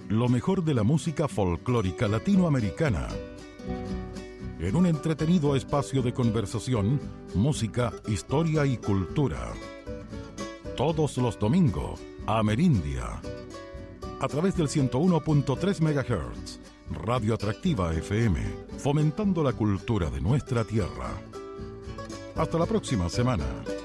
Lo mejor de la música folclórica latinoamericana. En un entretenido espacio de conversación, música, historia y cultura. Todos los domingos, Amerindia. A través del 101.3 MHz, Radio Atractiva FM, fomentando la cultura de nuestra tierra. Hasta la próxima semana.